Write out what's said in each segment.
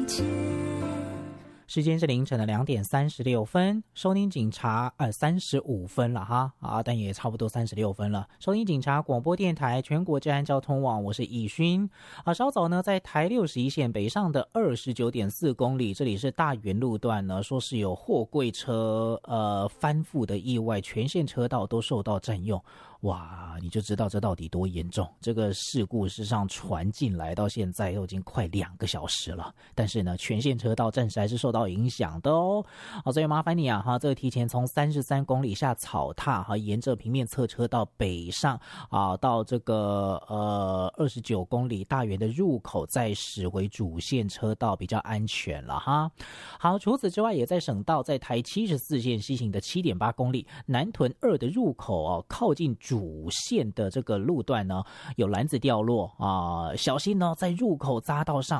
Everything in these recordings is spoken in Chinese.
时间是凌晨的2:36，收听警察35分了哈但也差不多36分了。收听警察广播电台全国治安交通网，我是易勋稍早呢，在台61线北上的29.4公里，这里是大园路段呢，说是有货柜车翻覆的意外，全线车道都受到占用。哇，你就知道这到底多严重。这个事故事实上传进来到现在都已经快2个小时了，但是呢，全线车道暂时还是受到影响的哦。所以麻烦你这个提前从33公里下草踏沿着平面侧车道北上到这个29公里大园的入口再驶为主线车道比较安全了哈。好，除此之外，也在省道在台74线西行的7.8公里南屯2的入口靠近主线的这个路段呢，有篮子掉落小心呢在入口匝道上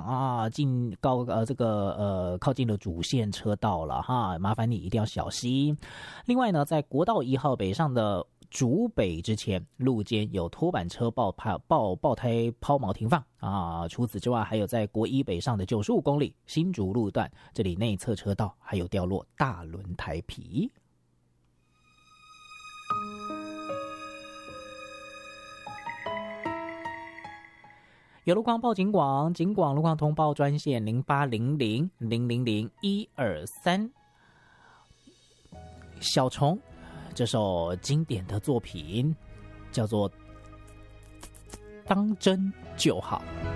靠近了主线车道了哈，麻烦你一定要小心。另外呢，在国道1号北上的竹北之前，路肩有拖板车爆胎抛锚停放除此之外，还有在国1北上的95公里新竹路段，这里内侧车道还有掉落大轮胎皮。有路况报警广，警广路况通报专线0800000123。小虫这首经典的作品叫做《当真就好》。